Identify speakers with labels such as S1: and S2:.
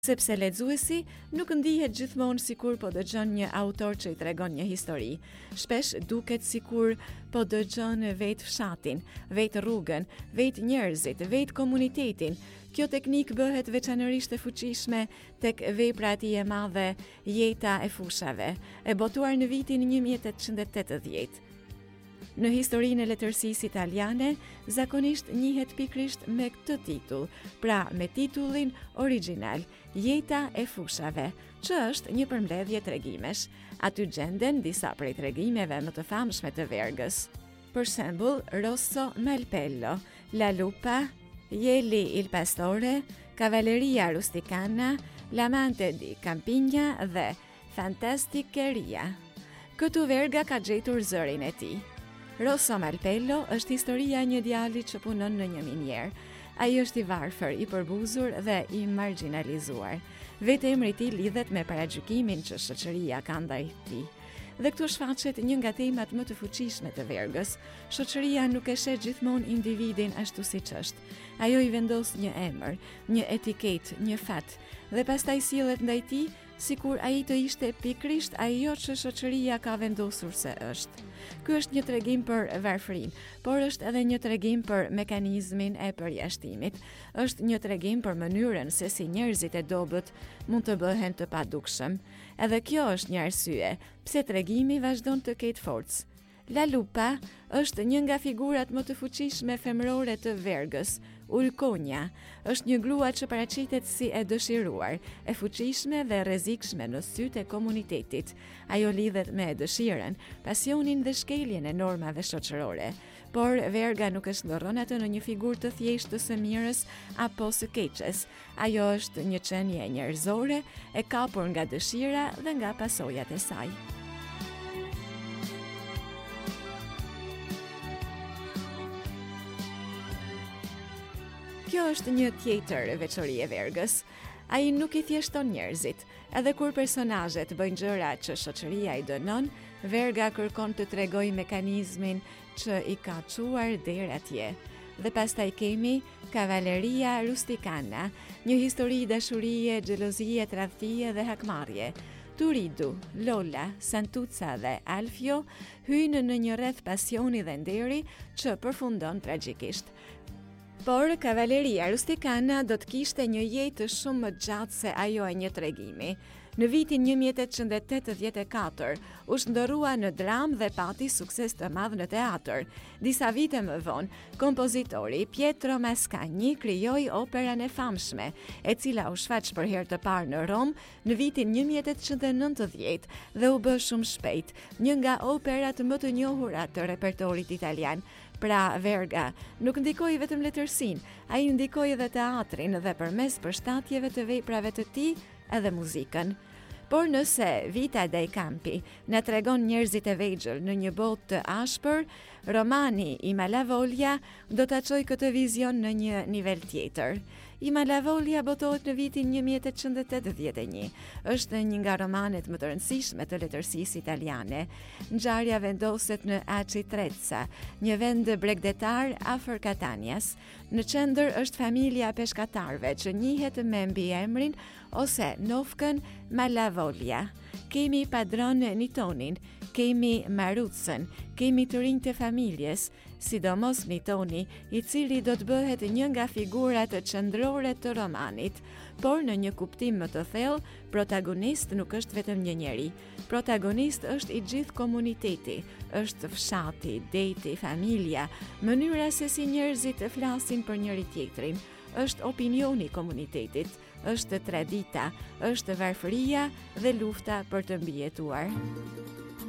S1: sepse lexuesi nuk ndihet gjithmonë sikur po dëgjon një autor që i tregon një histori. Shpesh duket sikur po dëgjon vetë fshatin, vetë rrugën, vetë njerëzit, vetë komunitetin. Kjo teknik bëhet veçanërisht e fuqishme tek vepra e tij e madhe, Jeta e fushave, e botuar në vitin 1880. Në historinë e letërsisë italiane, zakonisht njihet pikrisht me këtë titull, pra me titullin origjinal, Jeta e fushave, që është një përmbledhje tregimesh. Aty gjenden disa prej tregimeve më të famshme të Vergës. Për shembull, Rosso Malpello, La Lupa, Jeli il Pastore, Cavalleria Rusticana, L'amante di Campigna dhe Fantasticheria. Këtu Verga ka gjetur zërin e tij. Rosso Malpello është historia e një djali që punon në një minier. Ai është i varfër, i përbuzur dhe i marginalizuar. Vetë emri i tij lidhet me paragjykimin që shoqëria ka ndaj tij. Dhe këtu shfaqet një nga temat më të fuqishme të Vergës. Shoqëria nuk e sheh gjithmonë individin ashtu siç është. Ajo i vendos një emër, një etiketë, një fat, dhe pastaj sillet ndaj tij sikur ai të ishte pikrisht ajo që shoqëria ka vendosur se është. Ky është një tregim për varfërinë, por është edhe një tregim për mekanizmin e përjashtimit. Është një tregim për mënyrën se si njerëzit e dobët mund të bëhen të padukshëm. Edhe kjo është një arsye pse tregimi vazhdon të ketë forcë. La Lupa është një nga figurat më të fuqishme femërore të Vergës. Urkonja është një grua që paraqitet si e dëshiruar, e fuqishme dhe rrezikshme në sytë e komunitetit. Ajo lidhet me dëshirën, pasionin dhe shkeljen e normave shoqërore. Por Verga nuk e shndorron atë në një figurë të thjeshtë të së mirës apo së keqes. Ajo është një qenie njerëzore, e kapur nga dëshira dhe nga pasojat e saj. Kjo është një tjetër veçori e Vergës. Ai nuk i thjeshton njerëzit. Edhe kur personazhet bëjnë gjëra që shoqëria i dënon, Verga kërkon të tregojë mekanizmin që i ka çuar deri atje. Dhe pastaj kemi Cavalleria Rusticana, një histori dashurie, xhelozie, tradhtie dhe hakmarrje. Turidu, Lola, Santuzza dhe Alfio hyjnë në një rreth pasioni dhe nderi që përfundon tragjikisht. Por Cavalleria Rusticana do të kishte një jetë shumë më gjatë se ajo e një tregimi. Në vitin 1884 u shndërrua në dram dhe pati sukses të madh në teatr. Disa vite më vonë, kompozitori Pietro Mascagni krijoi operën e famshme, e cila u shfaq për herë të parë në Rom në vitin 1890 dhe u bë shumë shpejt, një nga operat më të njohura të repertorit italian. Pra Verga nuk ndikoi vetëm letërsinë, ai ndikoi edhe teatrin dhe përmes përshtatjeve të veprave të tij edhe muzikën. Por nëse Vita dei Campi na tregon njerëzit e vegjël në një botë të ashpër, romani I Malavoglia do ta çojë këtë vizion në një nivel tjetër. I Malavoglia botohet në vitin 1881. Është një nga romanet më të rëndësishme të letërsisë italiane. Ngjarja vendoset në Aci Trezza, një vend bregdetar afër Catanias. Në qendër është familja e peshkatarëve që njihet me mbiemrin ose nofkën Malavoglia. Kemi padron Nitonin, kemi Marucën, kemi të rinjtë e familjes, sidomos Nitoni, I cili do të bëhet një nga figurat qendrore të romanit. Por në një kuptim më të thellë, protagonist nuk është vetëm një njeri. Protagonist është I gjithë komuniteti, është fshati, deti, familja, mënyra se si njerëzit flasin për njëri tjetrin. Është opinioni I komunitetit, është tradita, është varfëria dhe lufta për të mbijetuar.